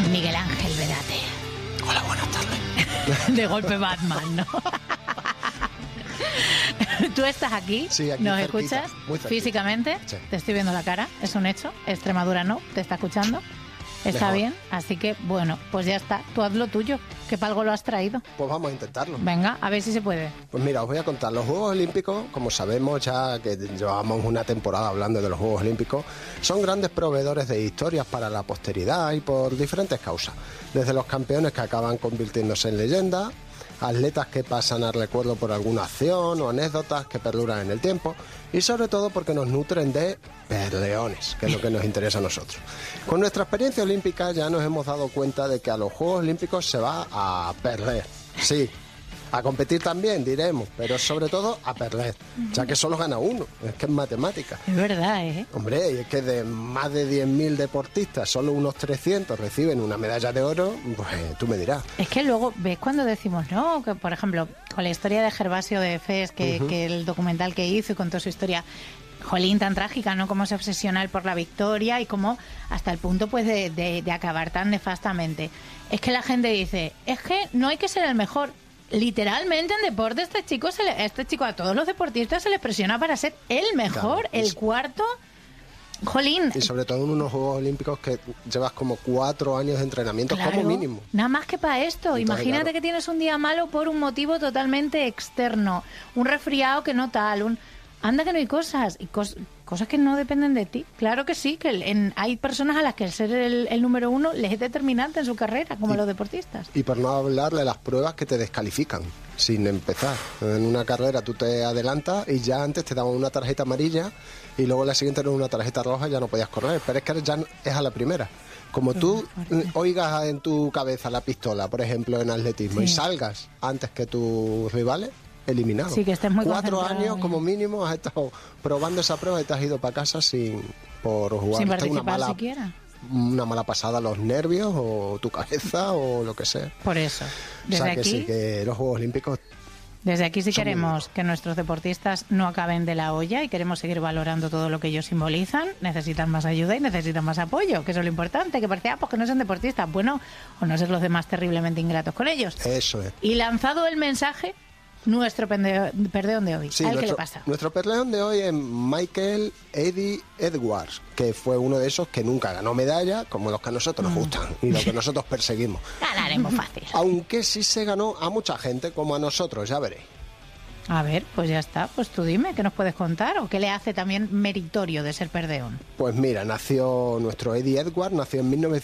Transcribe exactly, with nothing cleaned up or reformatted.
Miguel Ángel Vedate. Hola, buenas tardes. De golpe Batman, ¿no? ¿Tú estás aquí? Sí, aquí ¿Nos cerquita, escuchas muy cerquita. físicamente? Sí. Te estoy viendo la cara, es un hecho. Extremadura no, te está escuchando. Está Mejor. bien, así que bueno, pues ya está. Tú haz lo tuyo, que para algo lo has traído. Pues vamos a intentarlo. Venga, a ver si se puede. Pues mira, os voy a contar. Los Juegos Olímpicos, como sabemos ya que llevamos una temporada hablando de los Juegos Olímpicos, son grandes proveedores de historias para la posteridad y por diferentes causas. Desde los campeones que acaban convirtiéndose en leyenda, atletas que pasan al recuerdo por alguna acción o anécdotas que perduran en el tiempo y sobre todo porque nos nutren de perleones, que es lo que nos interesa a nosotros. Con nuestra experiencia olímpica ya nos hemos dado cuenta de que a los Juegos Olímpicos se va a perder. Sí, a competir también, diremos, pero sobre todo a perder, ya que solo gana uno, es que es matemática. Es verdad, ¿eh? Hombre, y es que de más de diez mil deportistas, solo unos trescientos reciben una medalla de oro, pues tú me dirás. Es que luego, ¿ves cuando decimos no? Que por ejemplo, con la historia de Gervasio de Fes, que, uh-huh. que el documental que hizo y contó su historia, jolín, tan trágica, ¿no? Cómo se obsesiona él por la victoria y cómo hasta el punto pues de, de, de acabar tan nefastamente. Es que la gente dice, es que no hay que ser el mejor. Literalmente en deporte este chico se le, este chico a todos los deportistas se les presiona para ser el mejor, claro, el cuarto. Jolín. Y sobre todo en unos Juegos Olímpicos que llevas como cuatro años de entrenamiento, claro, como mínimo. Nada más que para esto. Entonces, imagínate, claro, que tienes un día malo por un motivo totalmente externo. Un resfriado que no tal, un... Anda que no hay cosas, y cos, cosas que no dependen de ti. Claro que sí, que en, hay personas a las que el ser el, el número uno les es determinante en su carrera, como y, los deportistas. Y por no hablar de las pruebas que te descalifican, sin empezar. En una carrera tú te adelantas y ya antes te daban una tarjeta amarilla y luego la siguiente era una tarjeta roja y ya no podías correr. Pero es que ya es a la primera. Como tú oigas en tu cabeza la pistola, por ejemplo, en atletismo, sí, y salgas antes que tus rivales, eliminado. Sí, que estés muy Cuatro años como mínimo has estado probando esa prueba y te has ido para casa sin por jugar sin participar una mala, siquiera. Una mala pasada, los nervios o tu cabeza o lo que sea. Por eso. Desde o sea que aquí, sí, que los Juegos Olímpicos. Desde aquí sí queremos que nuestros deportistas no acaben de la olla y queremos seguir valorando todo lo que ellos simbolizan. Necesitan más ayuda y necesitan más apoyo, que eso es lo importante, que parece, ah, pues que no son deportistas. Bueno, o no ser los demás terriblemente ingratos con ellos. Eso es. Y lanzado el mensaje, nuestro pende- perdeón de hoy. Sí, ¿A él nuestro, qué le pasa? Nuestro perdeón de hoy es Michael Eddie Edwards, que fue uno de esos que nunca ganó medalla, como los que a nosotros nos gustan y los que nosotros perseguimos. Ganaremos fácil. Aunque sí se ganó a mucha gente, como a nosotros, ya veréis. A ver, pues ya está. Pues tú dime, ¿qué nos puedes contar? ¿O qué le hace también meritorio de ser perdeón? Pues mira, nació nuestro Eddie Edwards, nació en mil novecientos